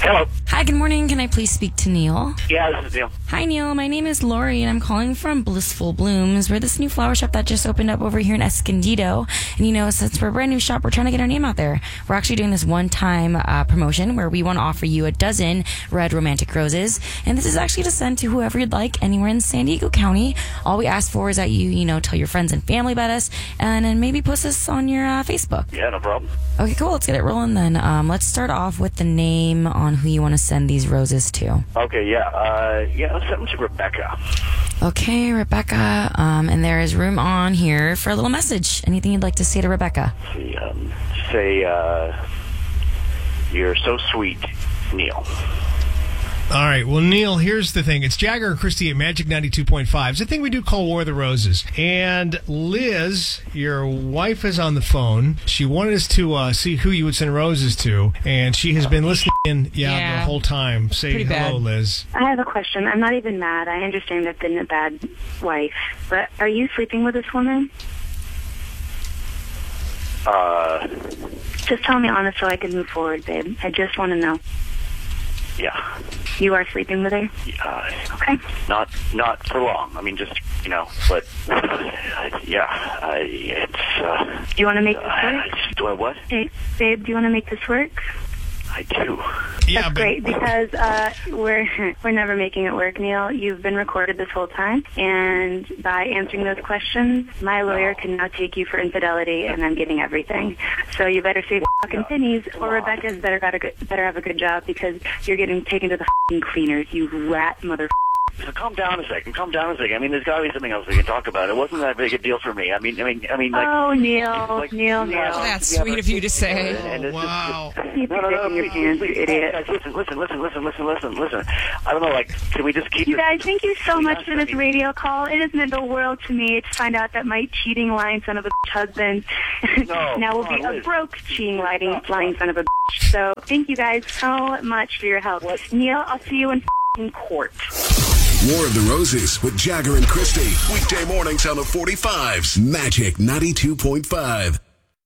Hello. Hi, good morning. Can I please speak to Neil? Yeah, this is Neil. Hi, Neil. My name is Lori, and I'm calling from Blissful Blooms. We're this new flower shop that just opened up over here in Escondido. And, since we're a brand new shop, we're trying to get our name out there. We're actually doing this one-time promotion where we want to offer you a dozen red romantic roses. And this is actually to send to whoever you'd like anywhere in San Diego County. All we ask for is that you tell your friends and family about us, and then maybe post this on your Facebook. Yeah, no problem. Okay, cool. Let's get it rolling then. Let's start off with the name on who you want to send these roses to. Okay, yeah. Let's send them to Rebecca. Okay, Rebecca. And there is room on here for a little message. Anything you'd like to say to Rebecca? Let's see, say, you're so sweet, Neil. All right. Well, Neil, here's the thing. It's Jagger and Christy at Magic 92.5. It's a thing we do called War of the Roses. And Liz, your wife, is on the phone. She wanted us to see who you would send roses to. And she has been listening in the whole time. Say Pretty hello, bad. Liz. I have a question. I'm not even mad. I understand I've been a bad wife. But are you sleeping with this woman? Just tell me honest so I can move forward, babe. I just want to know. Yeah. You are sleeping with her? Okay. Not for long. I mean, just, but, it's, Do you want to make this work? What? Hey, babe, do you want to make this work? I do. Yeah, That's great, because we're never making it work, Neil. You've been recorded this whole time, and by answering those questions, my lawyer can now take you for infidelity, and I'm getting everything. So you better save your fucking pennies, or Rebecca's better have a good job, because you're getting taken to the fucking cleaners, you rat mother. So calm down a second. I mean, there's got to be something else we can talk about. It wasn't that big a deal for me. I mean, like. Oh, Neil. That's sweet of you to say. Wow. Keep your dick in your pants, you idiot. Guys, listen. I don't know, can we just keep You this? guys, thank you so much for this radio call. It has meant the world to me to find out that my cheating, lying son of a bitch husband now will be a broke, cheating, lying son of a bitch. So thank you guys so much for your help. Neil, I'll see you in f***ing court. War of the Roses with Jagger and Christy. Weekday mornings on the 45s. Magic 92.5.